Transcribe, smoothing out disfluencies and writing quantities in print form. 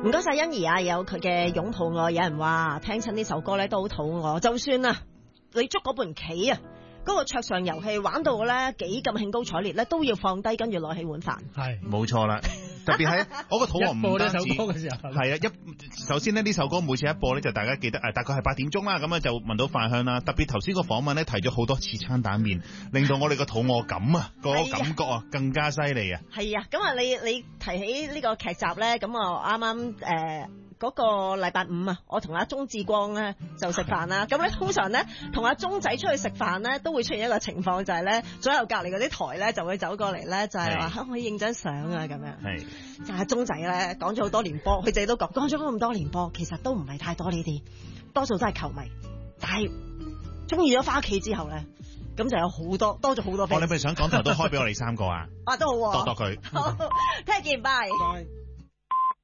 唔該晒欣怡啊，有佢嘅擁抱我。有人話聽親呢首歌咧都好肚餓，就算啊你捉嗰盤棋啊，嗰個桌上遊戲玩到咧幾咁興高采烈咧，都要放低，跟住攞起碗飯。 係冇錯啦，特別係我個肚餓唔單止一播呢首歌嘅時候， 係啊，首先呢首歌每次一播咧，就大家記得大概係8點鐘啦，咁啊就聞到飯香啦。特別頭先個訪問咧提咗好多次餐蛋麵，令到我哋個肚餓感啊，個感覺啊更加犀利啊。 係啊，咁啊你提起呢個劇集咧，咁啊啱啱嗰個禮拜五啊，我同阿鐘志光咧就食飯啦。咁咧通常咧同阿鐘仔出去食飯咧，都會出現一個情況，就係咧左右隔離嗰啲台咧就會走過嚟咧，就係話可唔可以影張相啊咁樣。係，但係鐘仔咧講咗好多年波，佢自己都講咗咁多年波，其實都唔係太多呢啲，多數都係球迷。但係中意咗返屋企之後咧，咁就有好多咗好多。 你咪想港台都開俾我哋3個啊？ 啊，都好， 多佢。 好，聽日見，拜。